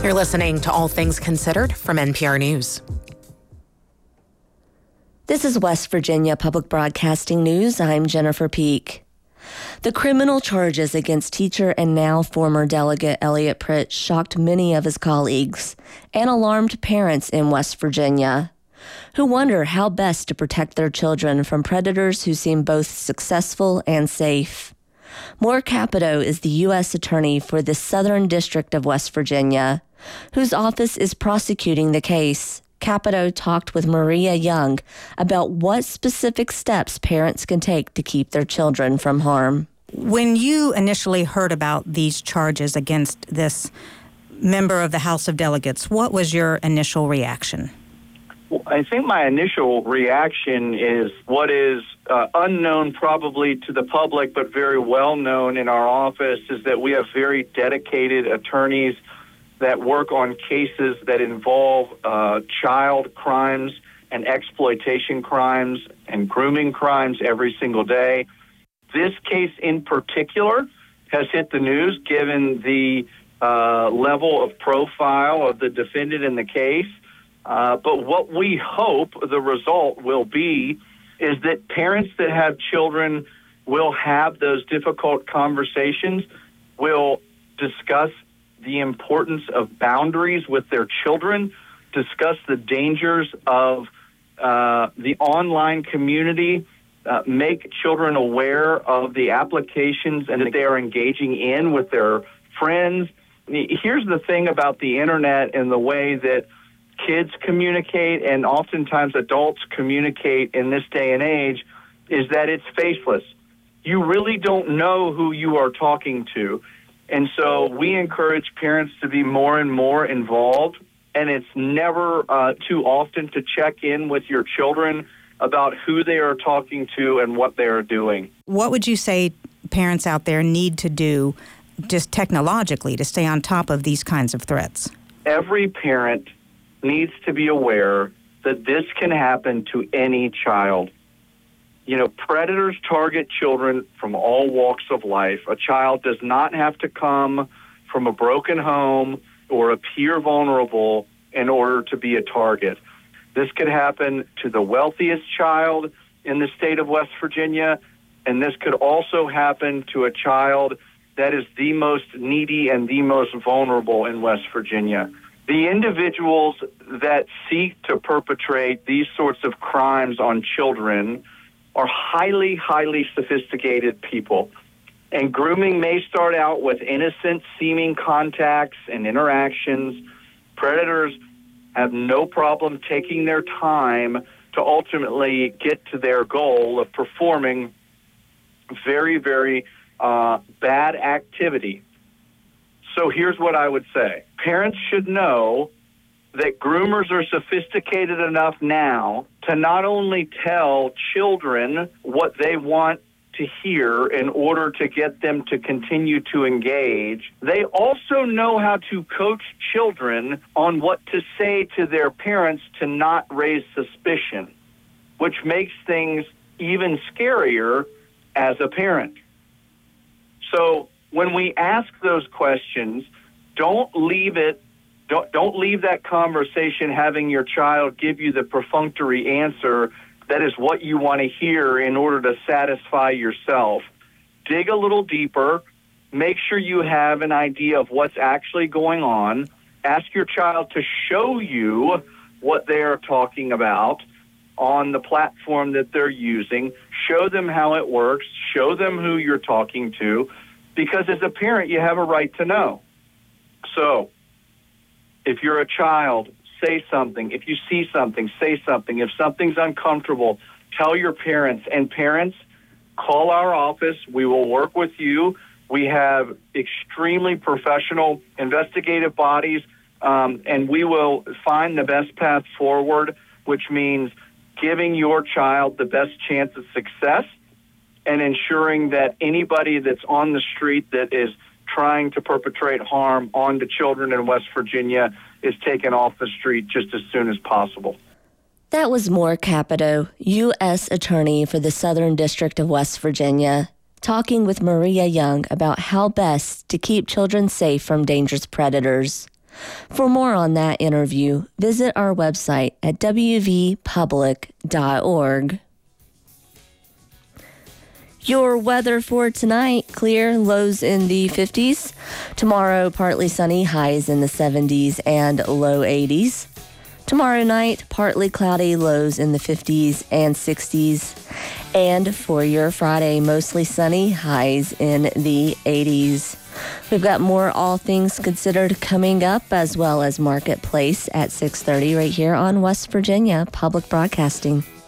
You're listening to All Things Considered from NPR News. This is West Virginia Public Broadcasting News. I'm Jennifer Peak. The criminal charges against teacher and now former delegate Elliot Pritch shocked many of his colleagues and alarmed parents in West Virginia, who wonder how best to protect their children from predators who seem both successful and safe. Moore Capito is the U.S. Attorney for the Southern District of West Virginia, whose office is prosecuting the case. Capito talked with Maria Young about what specific steps parents can take to keep their children from harm. When you initially heard about these charges against this member of the House of Delegates, what was your initial reaction? Well, I think my initial reaction is what is unknown probably to the public, but very well known in our office, is that we have very dedicated attorneys that work on cases that involve child crimes and exploitation crimes and grooming crimes every single day. This case in particular has hit the news given the level of profile of the defendant in the case. But what we hope the result will be is that parents that have children will have those difficult conversations, will discuss the importance of boundaries with their children, discuss the dangers of the online community, make children aware of the applications and that they are engaging in with their friends. Here's the thing about the internet and the way that kids communicate and oftentimes adults communicate in this day and age is that it's faceless. You really don't know who you are talking to. And so we encourage parents to be more and more involved, and it's never too often to check in with your children about who they are talking to and what they are doing. What would you say parents out there need to do just technologically to stay on top of these kinds of threats? Every parent needs to be aware that this can happen to any child. You know, predators target children from all walks of life. A child does not have to come from a broken home or appear vulnerable in order to be a target. This could happen to the wealthiest child in the state of West Virginia, and this could also happen to a child that is the most needy and the most vulnerable in West Virginia. The individuals that seek to perpetrate these sorts of crimes on children are highly, highly sophisticated people. And grooming may start out with innocent-seeming contacts and interactions. Predators have no problem taking their time to ultimately get to their goal of performing very, very bad activity. So here's what I would say. Parents should know that groomers are sophisticated enough now to not only tell children what they want to hear in order to get them to continue to engage, they also know how to coach children on what to say to their parents to not raise suspicion, which makes things even scarier as a parent. So when we ask those questions, don't leave that conversation having your child give you the perfunctory answer that is what you want to hear in order to satisfy yourself. Dig a little deeper. Make sure you have an idea of what's actually going on. Ask your child to show you what they are talking about on the platform that they're using. Show them how it works. Show them who you're talking to. Because as a parent, you have a right to know. So if you're a child, say something. If you see something, say something. If something's uncomfortable, tell your parents. And parents, call our office. We will work with you. We have extremely professional investigative bodies, and we will find the best path forward, which means giving your child the best chance of success and ensuring that anybody that's on the street that is trying to perpetrate harm onto children in West Virginia is taken off the street just as soon as possible. That was Moore Capito, U.S. Attorney for the Southern District of West Virginia, talking with Maria Young about how best to keep children safe from dangerous predators. For more on that interview, visit our website at wvpublic.org. Your weather for tonight, clear, lows in the 50s. Tomorrow, partly sunny, highs in the 70s and low 80s. Tomorrow night, partly cloudy, lows in the 50s and 60s. And for your Friday, mostly sunny, highs in the 80s. We've got more All Things Considered coming up, as well as Marketplace at 6:30 right here on West Virginia Public Broadcasting.